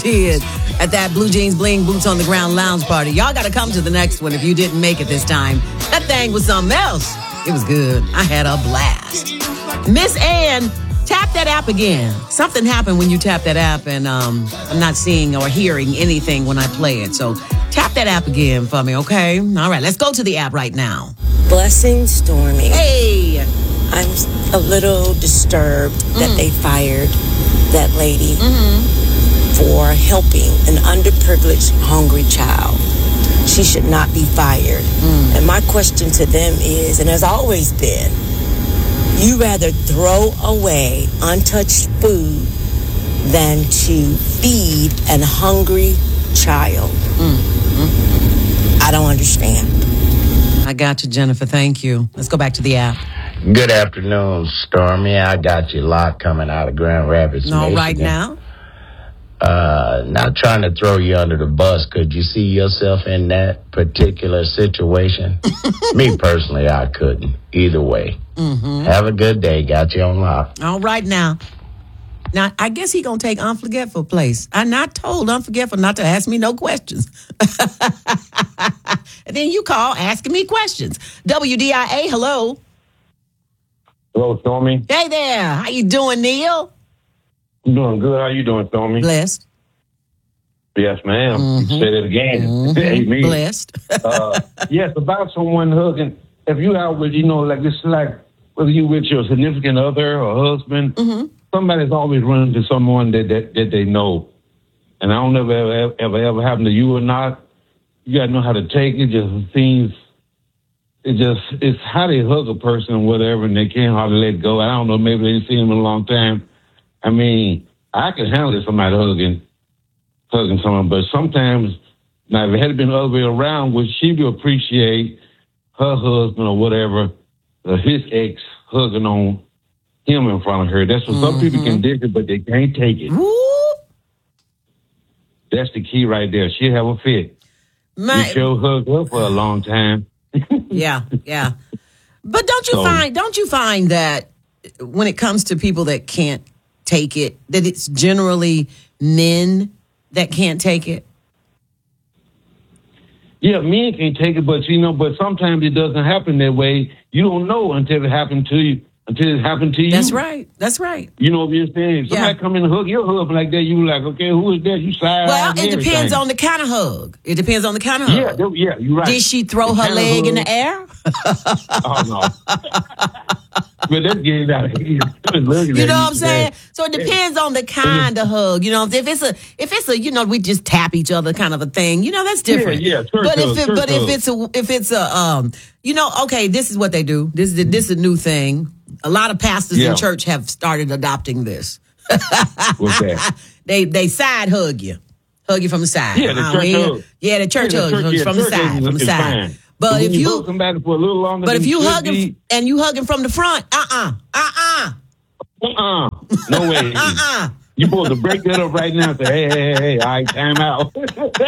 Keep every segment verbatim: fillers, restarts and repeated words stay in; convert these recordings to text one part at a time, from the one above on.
did at that Blue Jeans Bling Boots on the Ground lounge party. Y'all got to come to the next one if you didn't make it this time. That thing was something else. It was good. I had a blast. Miss Ann, tap that app again. Something happened when you tap that app, and um, I'm not seeing or hearing anything when I play it. So tap that app again for me, okay? All right, let's go to the app right now. Blessing Stormy. Hey. I'm a little disturbed mm-hmm. that they fired that lady mm-hmm. for helping an underprivileged, hungry child. She should not be fired. Mm. And my question to them is, and has always been, you rather throw away untouched food than to feed an hungry child. Mm. Mm-hmm. I don't understand. I got you, Jennifer. Thank you. Let's go back to the app. Good afternoon, Stormy. I got you locked coming out of Grand Rapids, No, Michigan. right now? Uh, not trying to throw you under the bus. Could you see yourself in that particular situation? Me, personally, I couldn't. Either way. Mm-hmm. Have a good day. Got you on lock. All right now. Now, I guess he gonna take Unforgetful place. I not told Unforgetful not to ask me no questions. And then you call asking me questions. W D I A, hello. Hello, Stormy. Hey there. How you doing, Neil? I'm doing good. How you doing, Stormy? Blessed. Yes, ma'am. Mm-hmm. You said it again. Mm-hmm. Amen. Blessed. uh, yes, about someone hugging. If you out with, you know, like this, like whether you with your significant other or husband, mm-hmm. somebody's always running to someone that, that that they know. And I don't know if it ever, ever, ever happened to you or not. You got to know how to take it. Just seems, it just, it's how they hug a person or whatever, and they can't hardly let go. I don't know, maybe they didn't see him in a long time. I mean, I can handle somebody hugging, hugging someone, but sometimes, now if it had been the other way around, would she would appreciate her husband or whatever, or his ex hugging on him in front of her? That's what mm-hmm. some people can dig it, but they can't take it. Woo! That's the key right there. She'll have a fit. My, she'll hug her for a long time. yeah, yeah. But don't you so, find don't you find that when it comes to people that can't take it, that it's generally men that can't take it? Yeah, men can't take it, but you know, but sometimes it doesn't happen that way. You don't know until it happened to you. Until it happened to you. That's right. That's right. You know what I'm saying? Somebody yeah. come in and hug your hug like that, you like, okay, who is that? You slide. Well, it depends everything. on the kind of hug. It depends on the kind of yeah, hug. Yeah, yeah, you're right. Did she throw the her leg in the air? Oh, no. But that's getting out of here. You know what I'm saying? So it depends on the kind of hug. You know, if it's a, if it's a, you know, we just tap each other kind of a thing. You know, that's different. Yeah, yeah. But hug, if it, but hug. if it's a, if it's a, um, you know, okay, this is what they do. This is this is a new thing. A lot of pastors yeah. in church have started adopting this. What's that? They they side hug you, hug you from the side. Yeah, the uh, church hug. Yeah, the church yeah, hug the church, yeah, from, the the side, from the side, fine. But, but if you, you somebody for a little longer, but if you hug him and you hug him from the front, uh uh-uh, uh, uh uh, uh uh, no way, uh uh. You supposed to break that up right now and say, hey, hey, hey, hey, all right, time out.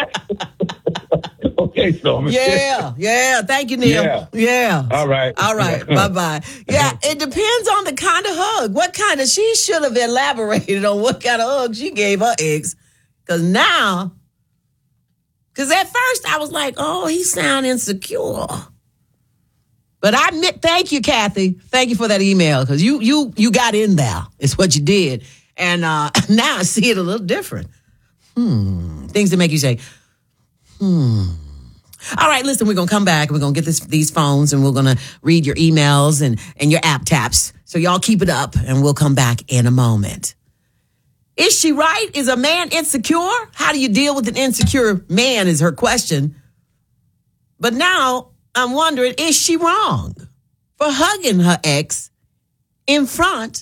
Okay, so. Yeah, yeah. Thank you, Neil. Yeah. yeah. All right. All right. Bye-bye. Yeah, it depends on the kind of hug. What kind of, she should have elaborated on what kind of hug she gave her ex. Because now, because at first I was like, oh, he sound insecure. But I admit, thank you, Kathy. Thank you for that email. Because you, you, you got in there. It's what you did. And uh, now I see it a little different. Hmm. Things that make you say, hmm. All right, listen, we're going to come back. We're going to get this, these phones, and we're going to read your emails and, and your app taps. So y'all keep it up, and we'll come back in a moment. Is she right? Is a man insecure? How do you deal with an insecure man is her question. But now I'm wondering, is she wrong for hugging her ex in front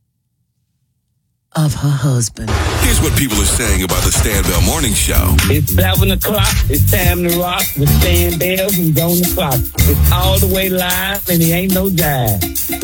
of her husband? Here's what people are saying about the Stan Bell Morning Show. It's seven o'clock. It's time to rock with Stan Bell, who's on the clock. It's all the way live, and he ain't no jive.